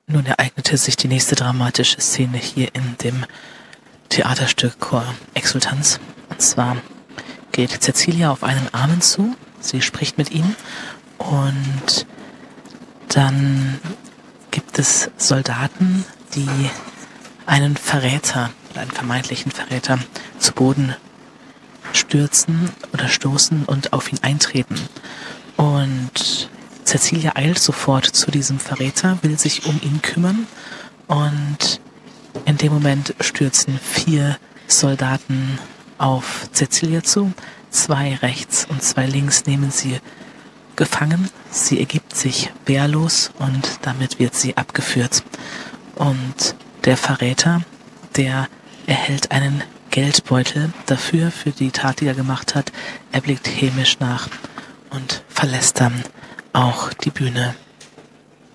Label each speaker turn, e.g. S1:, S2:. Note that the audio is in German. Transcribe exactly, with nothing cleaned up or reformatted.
S1: Nun ereignete sich die nächste dramatische Szene hier in dem Theaterstück Chor Exultanz. Und zwar geht Cäcilia auf einen Armen zu, sie spricht mit ihm und dann gibt es Soldaten, die einen Verräter, einen vermeintlichen Verräter, zu Boden stürzen oder stoßen und auf ihn eintreten. Und Cäcilia eilt sofort zu diesem Verräter, will sich um ihn kümmern und in dem Moment stürzen vier Soldaten auf Cäcilia zu. Zwei rechts und zwei links nehmen sie gefangen. Sie ergibt sich wehrlos und damit wird sie abgeführt. Und der Verräter, der erhält einen Geldbeutel dafür, für die Tat, die er gemacht hat. Er blickt hämisch nach und verlässt dann auch die Bühne.